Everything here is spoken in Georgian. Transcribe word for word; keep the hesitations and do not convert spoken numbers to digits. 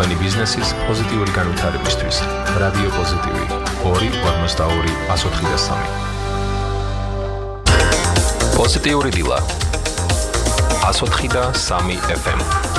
თქვენი ბიზნესის პოზიტიური განვითარებისთვის. რადიო პოზიტივი ორი ორმოცდაორი ათოთხი და სამი. პოზიტიური დილა ათოთხი და სამი ეფ ემ.